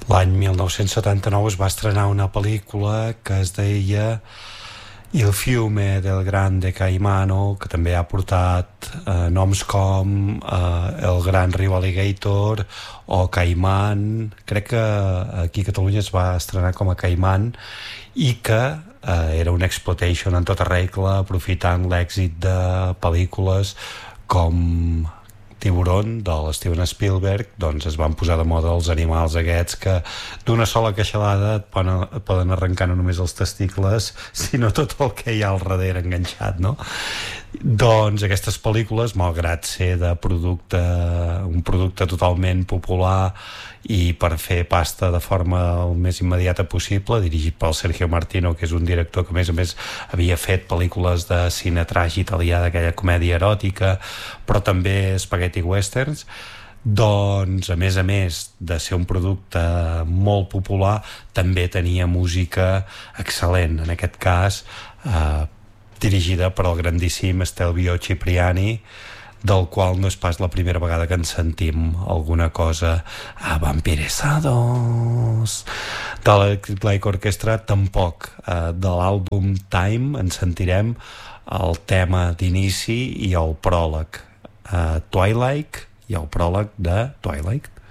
L'any 1979 es va estrenar una pel·lícula que es deia Il fiume del grande Caimano, que també ha portat noms com el gran riu Alligator o Caiman. Crec que aquí a Catalunya es va estrenar com a Caiman, i que era una exploitation en tota regla, aprofitant l'èxit de pel·lícules com Tiburón de l'Steven Spielberg. Doncs es van posar de moda els animals aquests que d'una sola queixalada et poden arrencar no només els testicles, sinó tot el que hi ha al darrere enganxat, no? Doncs aquestes pel·lícules, malgrat ser de un producte totalment popular i per fer pasta de forma el més immediata possible, dirigit pel Sergio Martino, que és un director que a més havia fet pel·lícules de cine tràgic italià, d'aquella comèdia eròtica, però també spaghetti westerns. Doncs a més de ser un producte molt popular, també tenia música excel·lent, en aquest cas dirigida per el grandíssim Stelvio Cipriani, del qual no és pas la primera vegada que ens sentim alguna cosa a Vampiresados. De la Lake Orchestra tampoc. De l'àlbum Time en sentirem el tema d'inici i el pròleg Twilight, i el pròleg de Twilight.